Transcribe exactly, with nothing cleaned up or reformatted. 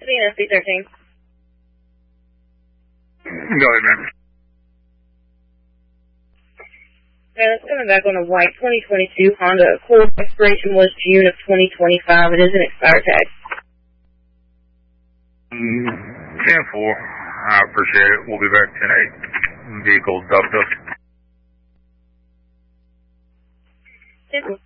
Pasadena, C thirteen. Go ahead, man. Yeah, that's coming back on a white twenty twenty-two Honda Accord. Expiration was June of twenty twenty-five. It is an expired tag. Mm, ten four. I appreciate it. We'll be back ten eight. Vehicle dubbed up. ten four.